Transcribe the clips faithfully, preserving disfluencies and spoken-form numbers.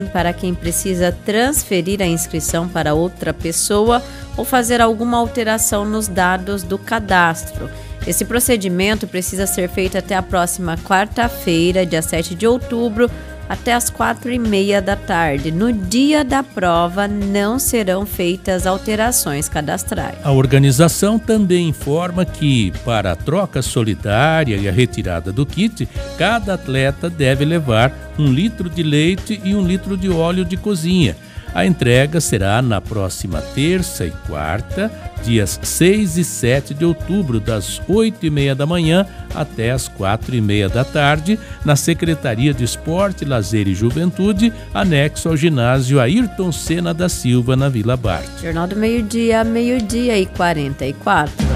para quem precisa transferir a inscrição para outra pessoa ou fazer alguma alteração nos dados do cadastro. Esse procedimento precisa ser feito até a próxima quarta-feira, dia sete de outubro, até as quatro e meia da tarde. No dia da prova, não serão feitas alterações cadastrais. A organização também informa que, para a troca solidária e a retirada do kit, cada atleta deve levar um litro de leite e um litro de óleo de cozinha. A entrega será na próxima terça e quarta, dias seis e sete de outubro, das oito e meia da manhã até as quatro e meia da tarde, na Secretaria de Esporte, Lazer e Juventude, anexo ao ginásio Ayrton Senna da Silva, na Vila Bart. Jornal do Meio-Dia, meio-dia e quarenta e quatro.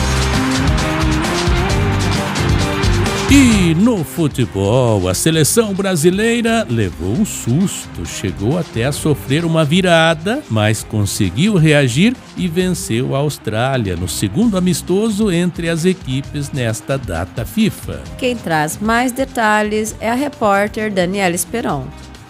E no futebol, a seleção brasileira levou um susto, chegou até a sofrer uma virada, mas conseguiu reagir e venceu a Austrália no segundo amistoso entre as equipes nesta data FIFA. Quem traz mais detalhes é a repórter Daniela Esperon.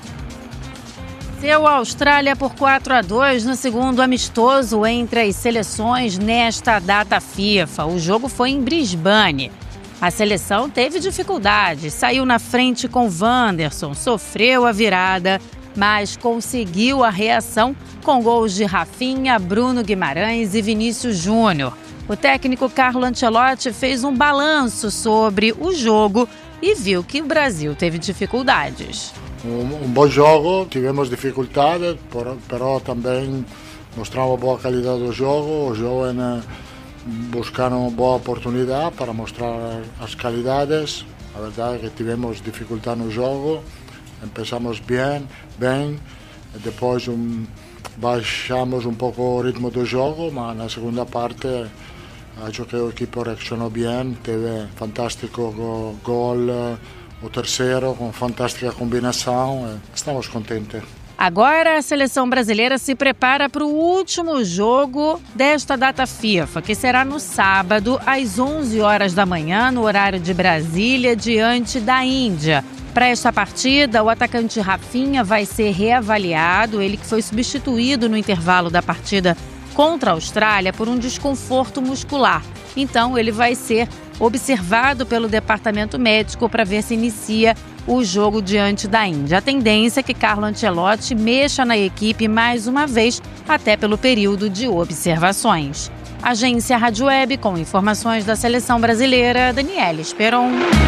Venceu a Austrália por quatro a dois no segundo amistoso entre as seleções nesta data FIFA. O jogo foi em Brisbane. A seleção teve dificuldades, saiu na frente com Wanderson, sofreu a virada, mas conseguiu a reação com gols de Rafinha, Bruno Guimarães e Vinícius Júnior. O técnico Carlo Ancelotti fez um balanço sobre o jogo e viu que o Brasil teve dificuldades. Um, um bom jogo, tivemos dificuldades, mas também mostramos boa qualidade do jogo. Os jovens buscaram uma boa oportunidade para mostrar as qualidades. A verdade é que tivemos dificuldade no jogo, começamos bem, bem, depois um, baixamos um pouco o ritmo do jogo, mas na segunda parte acho que a equipe reaccionou bem, teve fantástico gol, o terceiro com fantástica combinação, estamos contentes. Agora a seleção brasileira se prepara para o último jogo desta data FIFA, que será no sábado, às onze horas da manhã, no horário de Brasília, diante da Índia. Para esta partida, o atacante Rafinha vai ser reavaliado, ele que foi substituído no intervalo da partida contra a Austrália por um desconforto muscular. Então, ele vai ser observado pelo departamento médico para ver se inicia o jogo diante da Índia. A tendência é que Carlo Ancelotti mexa na equipe mais uma vez, até pelo período de observações. Agência Rádio Web, com informações da seleção brasileira, Daniela Esperon.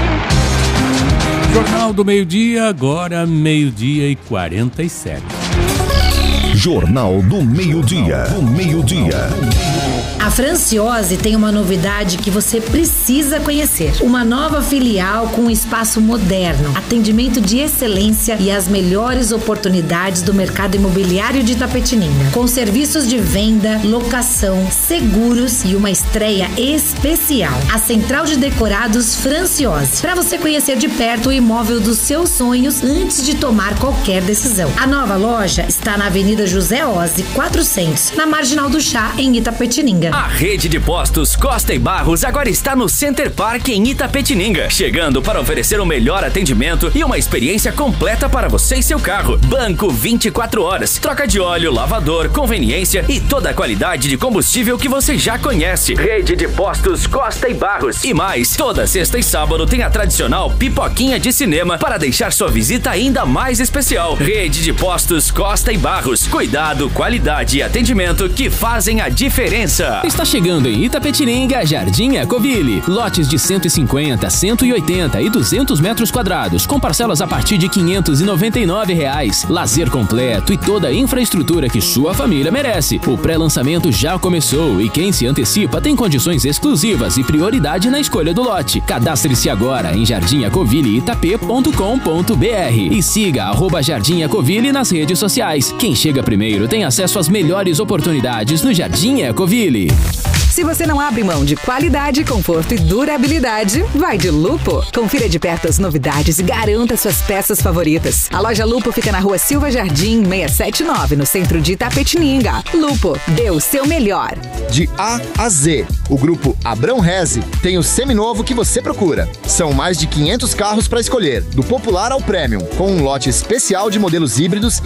Jornal do Meio-Dia, agora meio-dia e quarenta e sete. Jornal do Meio-Dia. Do Meio-Dia. A Franciose tem uma novidade que você precisa conhecer. Uma nova filial com um espaço moderno, atendimento de excelência e as melhores oportunidades do mercado imobiliário de Itapetininga. Com serviços de venda, locação, seguros e uma estreia especial. A Central de Decorados Franciose. Para você conhecer de perto o imóvel dos seus sonhos antes de tomar qualquer decisão. A nova loja está na Avenida José Ozzi, quatrocentos, na Marginal do Chá, em Itapetininga. A rede de postos Costa e Barros agora está no Center Park em Itapetininga, chegando para oferecer o melhor atendimento e uma experiência completa para você e seu carro. Banco vinte e quatro horas, troca de óleo, lavador, conveniência e toda a qualidade de combustível que você já conhece. Rede de postos Costa e Barros. E mais, toda sexta e sábado tem a tradicional pipoquinha de cinema para deixar sua visita ainda mais especial. Rede de postos Costa e Barros. Cuidado, qualidade e atendimento que fazem a diferença. Está chegando em Itapetininga, Jardim Ecoville. Lotes de cento e cinquenta, cento e oitenta e duzentos metros quadrados, com parcelas a partir de quinhentos e noventa e nove reais. Lazer completo e toda a infraestrutura que sua família merece. O pré-lançamento já começou e quem se antecipa tem condições exclusivas e prioridade na escolha do lote. Cadastre-se agora em jardim ecoville itap ponto com ponto br e siga arroba Jardim Ecoville nas redes sociais. Quem chega primeiro tem acesso às melhores oportunidades no Jardim Ecoville. Se você não abre mão de qualidade, conforto e durabilidade, vai de Lupo. Confira de perto as novidades e garanta suas peças favoritas. A loja Lupo fica na rua Silva Jardim, seiscentos e setenta e nove, no centro de Itapetininga. Lupo, dê o seu melhor. De A a Z, o grupo Abrão Reze tem o seminovo que você procura. São mais de quinhentos carros para escolher, do popular ao premium, com um lote especial de modelos híbridos